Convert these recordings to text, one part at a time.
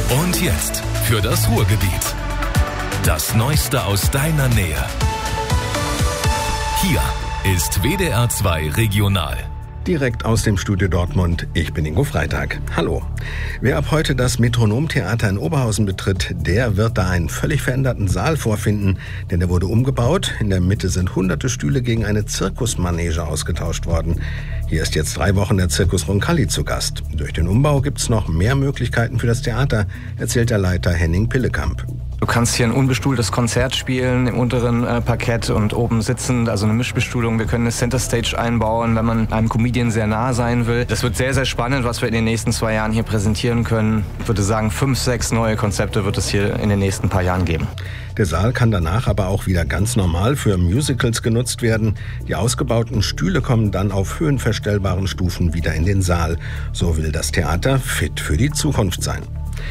Und jetzt für das Ruhrgebiet. Das Neueste aus deiner Nähe. Hier ist WDR 2 Regional. Direkt aus dem Studio Dortmund, ich bin Ingo Freitag. Hallo. Wer ab heute das Metronomtheater in Oberhausen betritt, der wird da einen völlig veränderten Saal vorfinden, denn der wurde umgebaut. In der Mitte sind hunderte Stühle gegen eine Zirkusmanege ausgetauscht worden. Hier ist jetzt 3 Wochen der Zirkus Roncalli zu Gast. Durch den Umbau gibt es noch mehr Möglichkeiten für das Theater, erzählt der Leiter Henning Pillekamp. Du kannst hier ein unbestuhltes Konzert spielen, im unteren Parkett und oben sitzend, also eine Mischbestuhlung. Wir können eine Center Stage einbauen, wenn man einem Comedian sehr nah sein will. Das wird sehr, sehr spannend, was wir in den nächsten 2 Jahren hier präsentieren können. Ich würde sagen, 5, 6 neue Konzepte wird es hier in den nächsten paar Jahren geben. Der Saal kann danach aber auch wieder ganz normal für Musicals genutzt werden. Die ausgebauten Stühle kommen dann auf höhenverstellbaren Stufen wieder in den Saal. So will das Theater fit für die Zukunft sein.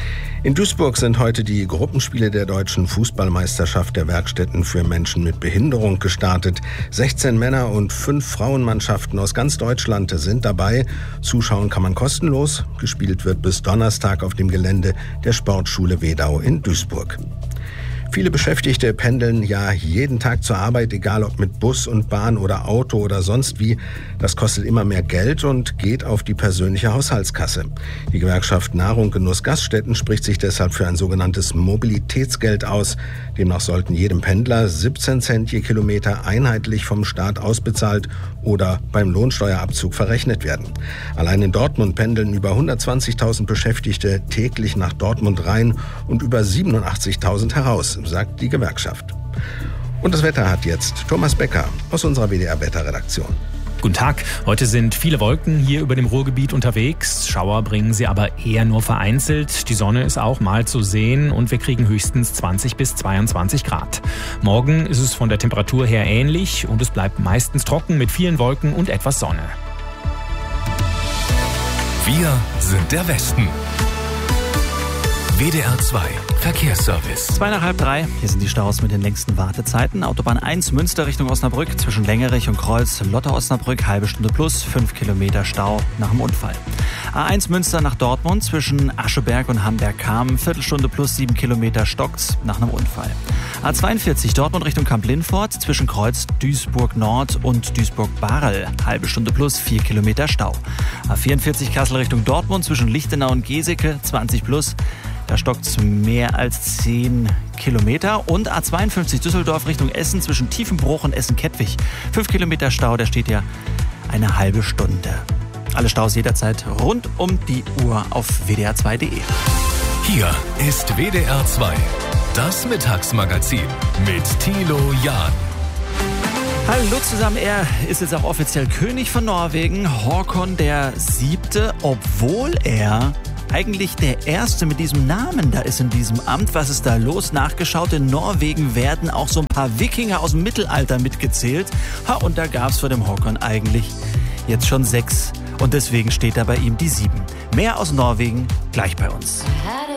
In Duisburg sind heute die Gruppenspiele der deutschen Fußballmeisterschaft der Werkstätten für Menschen mit Behinderung gestartet. 16 Männer- und 5 Frauenmannschaften aus ganz Deutschland sind dabei. Zuschauen kann man kostenlos. Gespielt wird bis Donnerstag auf dem Gelände der Sportschule Wedau in Duisburg. Viele Beschäftigte pendeln ja jeden Tag zur Arbeit, egal ob mit Bus und Bahn oder Auto oder sonst wie. Das kostet immer mehr Geld und geht auf die persönliche Haushaltskasse. Die Gewerkschaft Nahrung, Genuss, Gaststätten spricht sich deshalb für ein sogenanntes Mobilitätsgeld aus. Demnach sollten jedem Pendler 17 Cent je Kilometer einheitlich vom Staat ausbezahlt oder beim Lohnsteuerabzug verrechnet werden. Allein in Dortmund pendeln über 120.000 Beschäftigte täglich nach Dortmund rein und über 87.000 heraus, sagt die Gewerkschaft. Und das Wetter hat jetzt Thomas Becker aus unserer WDR-Wetterredaktion. Guten Tag. Heute sind viele Wolken hier über dem Ruhrgebiet unterwegs. Schauer bringen sie aber eher nur vereinzelt. Die Sonne ist auch mal zu sehen und wir kriegen höchstens 20 bis 22 Grad. Morgen ist es von der Temperatur her ähnlich und es bleibt meistens trocken mit vielen Wolken und etwas Sonne. Wir sind der Westen. WDR 2 Verkehrsservice. 2 nach halb 3. Hier sind die Staus mit den längsten Wartezeiten. Autobahn 1 Münster Richtung Osnabrück zwischen Längerich und Kreuz Lotte-Osnabrück, halbe Stunde plus, 5 Kilometer Stau nach dem Unfall. A1 Münster nach Dortmund zwischen Ascheberg und Hamberg-Kamen, Viertelstunde plus 7 Kilometer stockt's nach einem Unfall. A42 Dortmund Richtung Kamp-Lindfort zwischen Kreuz Duisburg-Nord und Duisburg-Barel, halbe Stunde plus 4 Kilometer Stau. A44 Kassel Richtung Dortmund zwischen Lichtenau und Geseke, 20 plus. Da stockt's mehr als 10 Kilometer. Und A52 Düsseldorf Richtung Essen zwischen Tiefenbruch und Essen-Kettwig. 5 Kilometer Stau, da steht ja eine halbe Stunde. Alle Staus jederzeit rund um die Uhr auf wdr2.de. Hier ist WDR 2, das Mittagsmagazin mit Thilo Jahn. Hallo zusammen, er ist jetzt auch offiziell König von Norwegen, Håkon der 7., obwohl er eigentlich der Erste mit diesem Namen da ist in diesem Amt. Was ist da los? Nachgeschaut, in Norwegen werden auch so ein paar Wikinger aus dem Mittelalter mitgezählt. Und da gab es vor dem Håkon eigentlich jetzt schon 6. Und deswegen steht da bei ihm die 7. Mehr aus Norwegen gleich bei uns.